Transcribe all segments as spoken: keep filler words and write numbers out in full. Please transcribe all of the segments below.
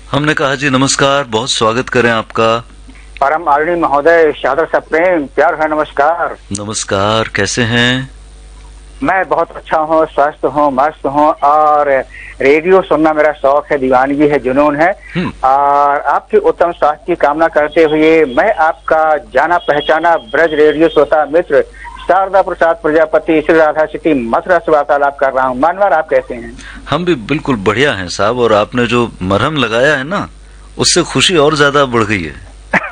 हमने कहा जी नमस्कार, बहुत स्वागत करें आपका। परम आदरणीय महोदय, सादर सा प्रेम प्यार है, नमस्कार। नमस्कार, कैसे हैं? मैं बहुत अच्छा हूँ, स्वस्थ हूँ, मस्त हूँ और रेडियो सुनना मेरा शौक है, दीवानगी है, जुनून है। और आपके उत्तम स्वास्थ्य की कामना करते हुए मैं आपका जाना पहचाना ब्रज रेडियो श्रोता मित्र शारदा प्रसाद प्रजापति श्री राधा सिटी मथुरा से वार्तालाप कर रहा हूँ। मानवर, आप कैसे हैं? हम भी बिल्कुल बढ़िया हैं साहब, और आपने जो मरहम लगाया है ना, उससे खुशी और ज्यादा बढ़ गई है।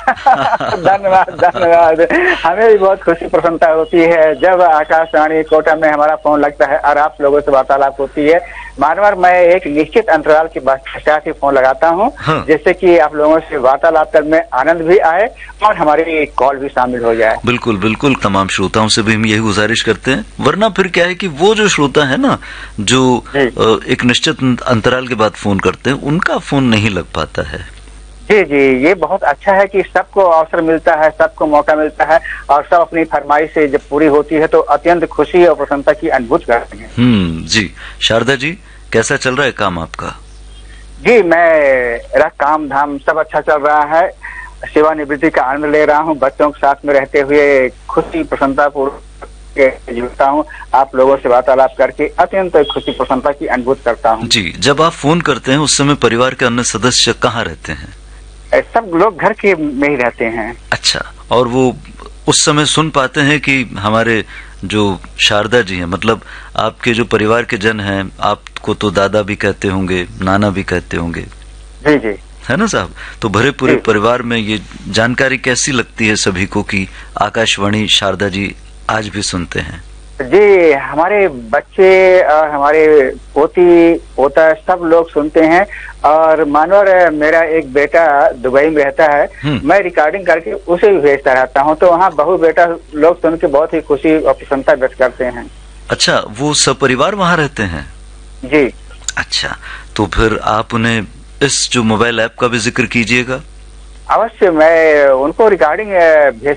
धन्यवाद धन्यवाद। हमें भी बहुत खुशी प्रसन्नता होती है जब आकाशवाणी कोटा में हमारा फोन लगता है और आप लोगों से वार्तालाप होती है। मानवर, मैं एक निश्चित अंतराल के पश्चात ही फोन लगाता हूँ, हाँ। जिससे कि आप लोगों से वार्तालाप करने में आनंद भी आए और हमारी कॉल भी शामिल हो जाए। बिल्कुल बिल्कुल, तमाम श्रोताओं से भी हम यही गुजारिश करते हैं, वरना फिर क्या है कि वो जो श्रोता है ना, जो एक निश्चित अंतराल के बाद फोन करते हैं, उनका फोन नहीं लग पाता है। जी जी, ये बहुत अच्छा है कि सबको अवसर मिलता है, सबको मौका मिलता है और सब अपनी फरमाइश से जब पूरी होती है तो अत्यंत खुशी और प्रसन्नता की अनुभूति करते हैं। हम्म जी। शारदा जी, कैसा चल रहा है काम आपका? जी, मेरा काम धाम सब अच्छा चल रहा है। सेवानिवृत्ति का आनंद ले रहा हूँ, बच्चों के साथ में रहते हुए खुशी प्रसन्नता पूर्वक जीता हूँ। आप लोगों से वार्तालाप करके अत्यंत खुशी प्रसन्नता की अनुभूति करता हूँ। जी, जब आप फोन करते हैं उस समय परिवार के अन्य सदस्य कहाँ रहते हैं? सब लोग घर के में ही रहते हैं। अच्छा, और वो उस समय सुन पाते हैं कि हमारे जो शारदा जी हैं, मतलब आपके जो परिवार के जन हैं, आपको तो दादा भी कहते होंगे, नाना भी कहते होंगे, जी जी, है ना साहब? तो भरे पूरे परिवार में ये जानकारी कैसी लगती है सभी को कि आकाशवाणी शारदा जी आज भी सुनते हैं? जी, हमारे बच्चे और हमारे पोती पोता सब लोग सुनते हैं। और मानवर, मेरा एक बेटा दुबई में रहता है, मैं रिकॉर्डिंग करके उसे भी भेजता रहता हूँ, तो वहाँ बहू बेटा लोग सुन के बहुत ही खुशी और प्रसन्नता व्यक्त करते हैं। अच्छा, वो सब परिवार वहाँ रहते हैं? जी। अच्छा, तो फिर आप उन्हें इस जो मोबाइल ऐप का भी जिक्र कीजिएगा। अवश्य, मैं उनको रिकॉर्डिंग भेज